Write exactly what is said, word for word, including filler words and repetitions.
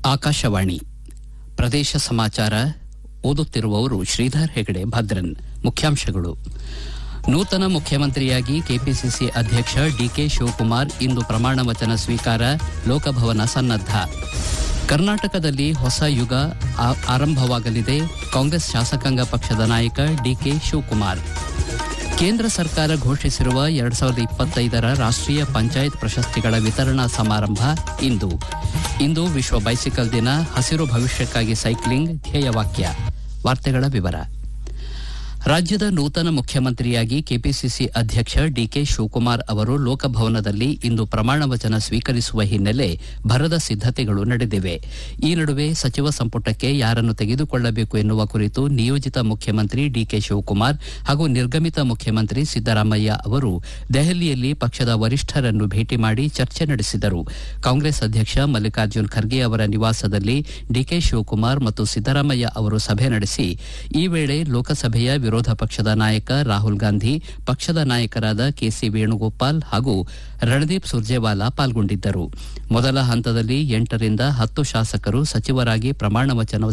ಆಕಾಶವಾಣಿ ಪ್ರದೇಶ ಸಮಾಚಾರ ಓದುತ್ತಿರುವವರು ಶ್ರೀಧರ್ ಹೆಗಡೆ ಭದ್ರನ್. ಮುಖ್ಯಾಂಶಗಳು. ನೂತನ ಮುಖ್ಯಮಂತ್ರಿಯಾಗಿ ಕೆಪಿಸಿಸಿ ಅಧ್ಯಕ್ಷ ಡಿಕೆ ಶಿವಕುಮಾರ್ ಇಂದು ಪ್ರಮಾಣ ವಚನ ಸ್ವೀಕಾರ, ಲೋಕಭವನ ಸನ್ನದ್ಧ. ಕರ್ನಾಟಕದಲ್ಲಿ ಹೊಸ ಯುಗ ಆರಂಭವಾಗಲಿದೆ, ಕಾಂಗ್ರೆಸ್ ಶಾಸಕಾಂಗ ಪಕ್ಷದ ನಾಯಕ ಡಿಕೆ ಶಿವಕುಮಾರ್. ಕೇಂದ್ರ ಸರ್ಕಾರ ಘೋಷಿಸಿರುವ ಎರಡ್ ಸಾವಿರದ ಇಪ್ಪತ್ತೈದರ ರಾಷ್ಟ್ರೀಯ ಪಂಚಾಯತ್ ಪ್ರಶಸ್ತಿಗಳ ವಿತರಣಾ ಸಮಾರಂಭ ಇಂದು. ಇಂದು ವಿಶ್ವ ಬೈಸಿಕಲ್ ದಿನ, ಹಸಿರು ಭವಿಷ್ಯಕ್ಕಾಗಿ ಸೈಕ್ಲಿಂಗ್ ಧ್ಯೇಯವಾಕ್ಯ. ವಾರ್ತೆಗಳ ವಿವರ. ರಾಜ್ಯದ ನೂತನ ಮುಖ್ಯಮಂತ್ರಿಯಾಗಿ ಕೆಪಿಸಿಸಿ ಅಧ್ಯಕ್ಷ ಡಿಕೆ ಶಿವಕುಮಾರ್ ಅವರು ಲೋಕಭವನದಲ್ಲಿ ಇಂದು ಪ್ರಮಾಣ ವಚನ ಸ್ವೀಕರಿಸುವ ಹಿನ್ನೆಲೆ ಭರದ ಸಿದ್ದತೆಗಳು ನಡೆದಿವೆ. ಈ ನಡುವೆ ಸಚಿವ ಸಂಪುಟಕ್ಕೆ ಯಾರನ್ನು ತೆಗೆದುಕೊಳ್ಳಬೇಕು ಎನ್ನುವ ಕುರಿತು ನಿಯೋಜಿತ ಮುಖ್ಯಮಂತ್ರಿ ಡಿಕೆ ಶಿವಕುಮಾರ್ ಹಾಗೂ ನಿರ್ಗಮಿತ ಮುಖ್ಯಮಂತ್ರಿ ಸಿದ್ದರಾಮಯ್ಯ ಅವರು ದೆಹಲಿಯಲ್ಲಿ ಪಕ್ಷದ ವರಿಷ್ಠರನ್ನು ಭೇಟಿ ಮಾಡಿ ಚರ್ಚೆ ನಡೆಸಿದರು. ಕಾಂಗ್ರೆಸ್ ಅಧ್ಯಕ್ಷ ಮಲ್ಲಿಕಾರ್ಜುನ್ ಖರ್ಗೆ ಅವರ ನಿವಾಸದಲ್ಲಿ ಡಿಕೆ ಶಿವಕುಮಾರ್ ಮತ್ತು ಸಿದ್ದರಾಮಯ್ಯ ಅವರು ಸಭೆ ನಡೆಸಿ, ಈ ವೇಳೆ ಲೋಕಸಭೆಯ ವಿರೋಧ ಪಕ್ಷದ ನಾಯಕ ರಾಹುಲ್ ಗಾಂಧಿ, ಪಕ್ಷದ ನಾಯಕರಾದ ಕೆಸಿ ವೇಣುಗೋಪಾಲ್ ಹಾಗೂ ರಣದೀಪ್ ಸುರ್ಜೇವಾಲಾ ಪಾಲ್ಗೊಂಡಿದ್ದರು. ಮೊದಲ ಹಂತದಲ್ಲಿ ಎಂಟರಿಂದ ಹತ್ತು ಶಾಸಕರು ಸಚಿವರಾಗಿ ಪ್ರಮಾಣ ವಚನ